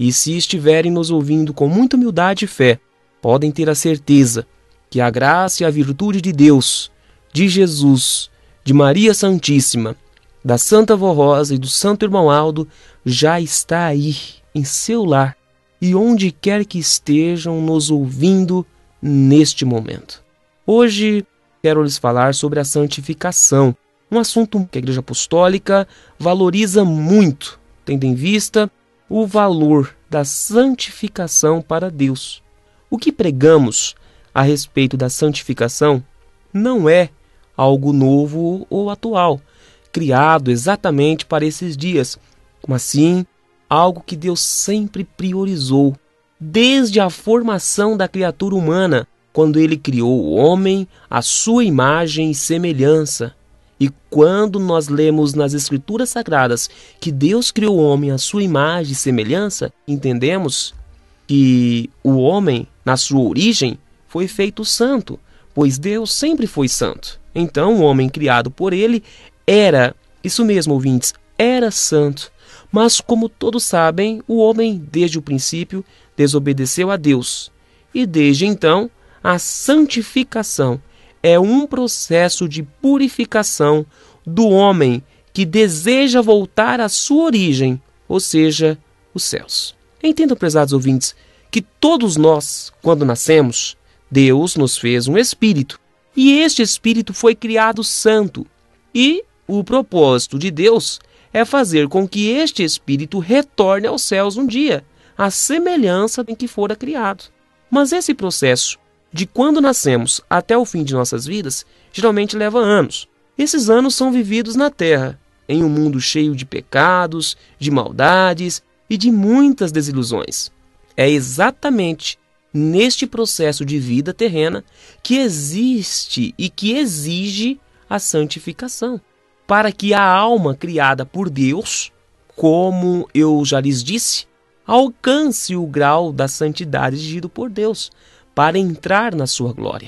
E se estiverem nos ouvindo com muita humildade e fé, podem ter a certeza que a graça e a virtude de Deus, de Jesus, de Maria Santíssima, da Santa Vó Rosa e do Santo Irmão Aldo já está aí em seu lar e onde quer que estejam nos ouvindo neste momento. Hoje quero lhes falar sobre a santificação, um assunto que a Igreja Apostólica valoriza muito, tendo em vista o valor da santificação para Deus. O que pregamos a respeito da santificação não é algo novo ou atual, criado exatamente para esses dias, mas sim algo que Deus sempre priorizou, desde a formação da criatura humana, quando Ele criou o homem à sua imagem e semelhança. E quando nós lemos nas Escrituras Sagradas que Deus criou o homem à sua imagem e semelhança, entendemos que o homem, na sua origem, foi feito santo, pois Deus sempre foi santo. Então, o homem criado por Ele era, isso mesmo, ouvintes, era santo. Mas, como todos sabem, o homem, desde o princípio, desobedeceu a Deus. E desde então, a santificação é um processo de purificação do homem que deseja voltar à sua origem, ou seja, os céus. Entendam, prezados ouvintes, que todos nós, quando nascemos, Deus nos fez um espírito, e este espírito foi criado santo. E o propósito de Deus é fazer com que este espírito retorne aos céus um dia, à semelhança em que fora criado. Mas esse processo, de quando nascemos até o fim de nossas vidas, geralmente leva anos. Esses anos são vividos na terra, em um mundo cheio de pecados, de maldades e de muitas desilusões. É exatamente neste processo de vida terrena que existe e que exige a santificação, para que a alma criada por Deus, como eu já lhes disse, alcance o grau da santidade exigido por Deus, para entrar na sua glória.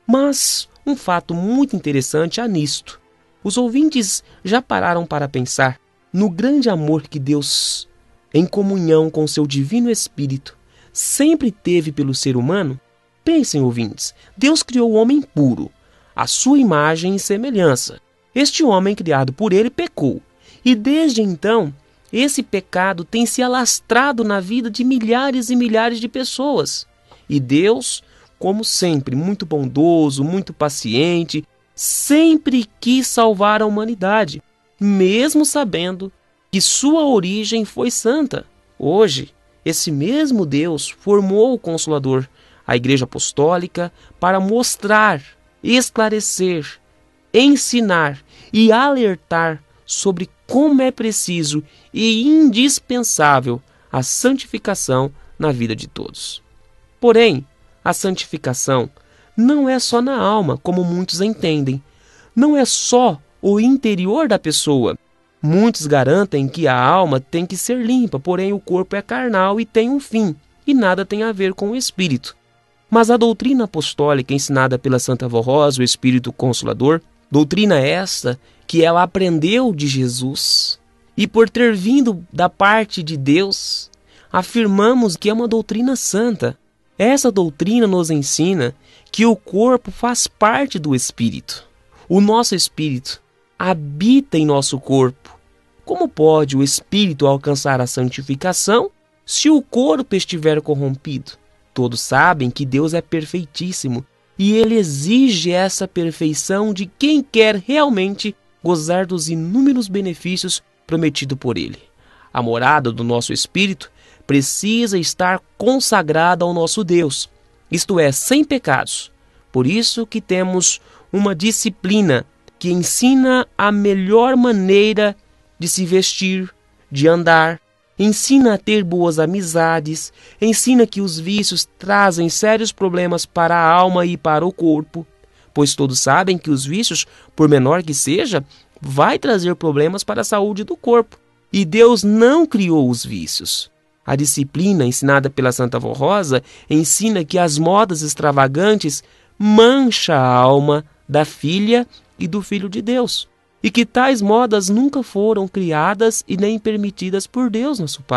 Mas um fato muito interessante há nisto. Os ouvintes já pararam para pensar no grande amor que Deus, em comunhão com seu Divino Espírito, sempre teve pelo ser humano? Pensem, ouvintes, Deus criou o homem puro, à sua imagem e semelhança. Este homem criado por Ele pecou, e desde então, esse pecado tem se alastrado na vida de milhares e milhares de pessoas. E Deus, como sempre, muito bondoso, muito paciente, sempre quis salvar a humanidade, mesmo sabendo que sua origem foi santa. Hoje, esse mesmo Deus formou o Consolador, a Igreja Apostólica, para mostrar, esclarecer, ensinar e alertar sobre como é preciso e indispensável a santificação na vida de todos. Porém, a santificação não é só na alma, como muitos entendem. Não é só o interior da pessoa. Muitos garantem que a alma tem que ser limpa, porém o corpo é carnal e tem um fim, e nada tem a ver com o espírito. Mas a doutrina apostólica ensinada pela Santa Vó Rosa, o Espírito Consolador, doutrina esta que ela aprendeu de Jesus, e por ter vindo da parte de Deus, afirmamos que é uma doutrina santa. Essa doutrina nos ensina que o corpo faz parte do espírito. O nosso espírito habita em nosso corpo. Como pode o espírito alcançar a santificação se o corpo estiver corrompido? Todos sabem que Deus é perfeitíssimo e Ele exige essa perfeição de quem quer realmente gozar dos inúmeros benefícios prometidos por Ele. A morada do nosso espírito precisa estar consagrada ao nosso Deus, isto é, sem pecados. Por isso que temos uma disciplina que ensina a melhor maneira de se vestir, de andar, ensina a ter boas amizades, ensina que os vícios trazem sérios problemas para a alma e para o corpo, pois todos sabem que os vícios, por menor que seja, vai trazer problemas para a saúde do corpo. E Deus não criou os vícios. A disciplina ensinada pela Santa Vó Rosa ensina que as modas extravagantes mancham a alma da filha e do filho de Deus, e que tais modas nunca foram criadas e nem permitidas por Deus, nosso Pai,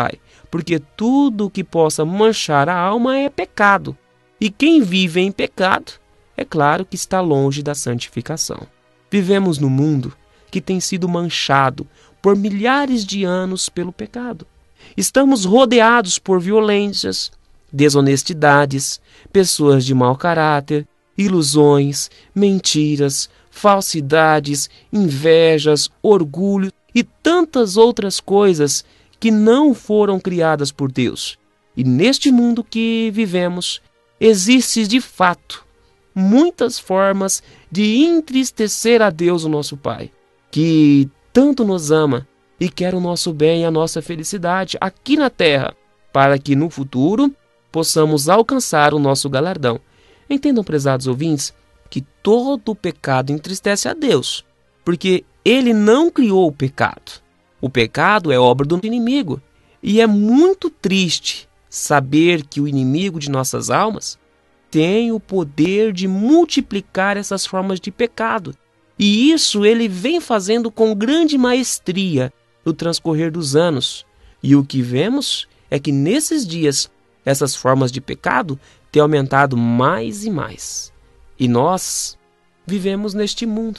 porque tudo que possa manchar a alma é pecado. E quem vive em pecado, é claro que está longe da santificação. Vivemos num mundo que tem sido manchado por milhares de anos pelo pecado. Estamos rodeados por violências, desonestidades, pessoas de mau caráter, ilusões, mentiras, falsidades, invejas, orgulho e tantas outras coisas que não foram criadas por Deus. E neste mundo que vivemos, existe de fato muitas formas de entristecer a Deus, o nosso Pai, que tanto nos ama e quer o nosso bem e a nossa felicidade aqui na terra, para que no futuro possamos alcançar o nosso galardão. Entendam, prezados ouvintes, que todo pecado entristece a Deus, porque Ele não criou o pecado. O pecado é obra do inimigo, e é muito triste saber que o inimigo de nossas almas tem o poder de multiplicar essas formas de pecado. E isso ele vem fazendo com grande maestria no transcorrer dos anos. E o que vemos é que nesses dias, essas formas de pecado têm aumentado mais e mais. E nós vivemos neste mundo,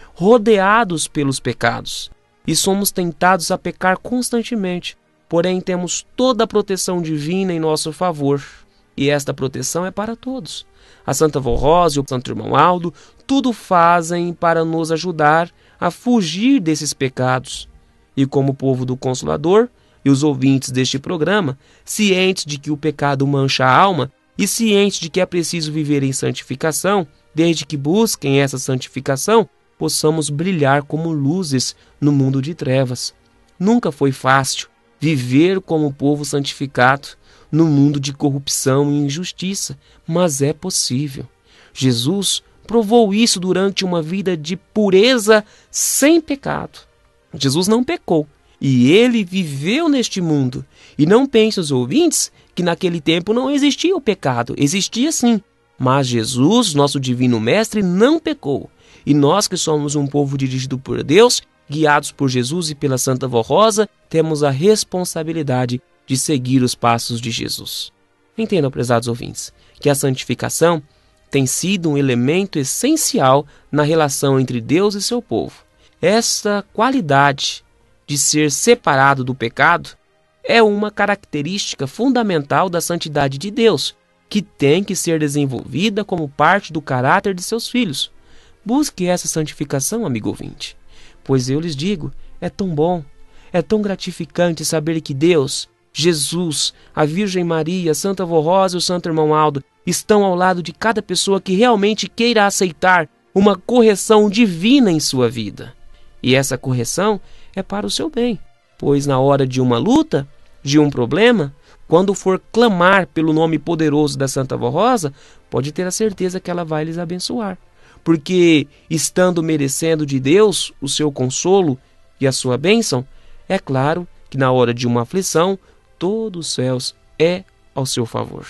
rodeados pelos pecados, e somos tentados a pecar constantemente. Porém, temos toda a proteção divina em nosso favor. E esta proteção é para todos. A Santa Vó Rosa e o Santo Irmão Aldo tudo fazem para nos ajudar a fugir desses pecados. E como povo do Consolador e os ouvintes deste programa, cientes de que o pecado mancha a alma e cientes de que é preciso viver em santificação, desde que busquem essa santificação, possamos brilhar como luzes no mundo de trevas. Nunca foi fácil viver como povo santificado no mundo de corrupção e injustiça, mas é possível. Jesus provou isso durante uma vida de pureza sem pecado. Jesus não pecou e ele viveu neste mundo. E não pense os ouvintes que naquele tempo não existia o pecado. Existia sim, mas Jesus, nosso divino mestre, não pecou. E nós que somos um povo dirigido por Deus, guiados por Jesus e pela Santa Vó Rosa, temos a responsabilidade de seguir os passos de Jesus. Entendam, prezados ouvintes, que a santificação tem sido um elemento essencial na relação entre Deus e seu povo. Esta qualidade de ser separado do pecado é uma característica fundamental da santidade de Deus, que tem que ser desenvolvida como parte do caráter de seus filhos. Busque essa santificação, amigo ouvinte, pois eu lhes digo, é tão bom, é tão gratificante saber que Deus, Jesus, a Virgem Maria, Santa Vó Rosa e o Santo Irmão Aldo estão ao lado de cada pessoa que realmente queira aceitar uma correção divina em sua vida. E essa correção é para o seu bem, pois na hora de uma luta, de um problema, quando for clamar pelo nome poderoso da Santa Vó Rosa, pode ter a certeza que ela vai lhes abençoar. Porque, estando merecendo de Deus o seu consolo e a sua bênção, é claro que na hora de uma aflição, todos os céus é ao seu favor.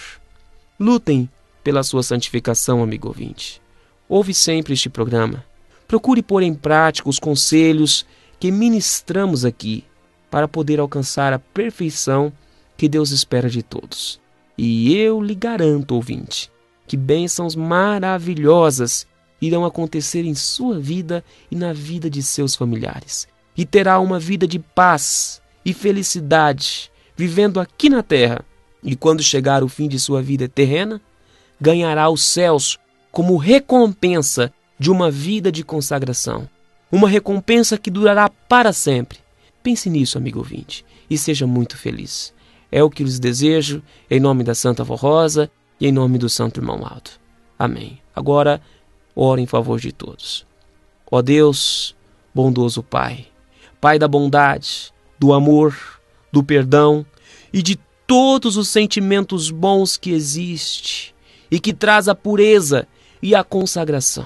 Lutem pela sua santificação, amigo ouvinte. Ouve sempre este programa. Procure pôr em prática os conselhos que ministramos aqui para poder alcançar a perfeição que Deus espera de todos. E eu lhe garanto, ouvinte, que bênçãos maravilhosas irão acontecer em sua vida e na vida de seus familiares. E terá uma vida de paz e felicidade, vivendo aqui na terra. E quando chegar o fim de sua vida terrena, ganhará os céus como recompensa de uma vida de consagração. Uma recompensa que durará para sempre. Pense nisso, amigo ouvinte, e seja muito feliz. É o que lhes desejo, em nome da Santa Vó Rosa e em nome do Santo Irmão Aldo. Amém. Agora, oro em favor de todos. Ó Deus, bondoso Pai, Pai da bondade, do amor, do perdão e de todos os sentimentos bons que existe e que traz a pureza e a consagração.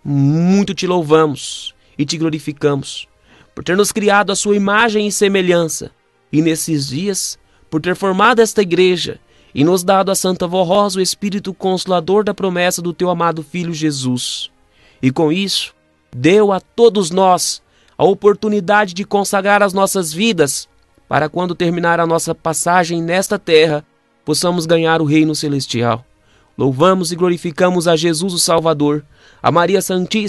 Muito te louvamos e te glorificamos por ter nos criado a sua imagem e semelhança e nesses dias por ter formado esta igreja e nos dado a Santa Vó Rosa, o Espírito Consolador da promessa do teu amado Filho Jesus. E com isso, deu a todos nós a oportunidade de consagrar as nossas vidas para quando terminar a nossa passagem nesta terra, possamos ganhar o reino celestial. Louvamos e glorificamos a Jesus o Salvador, a Maria Santíssima,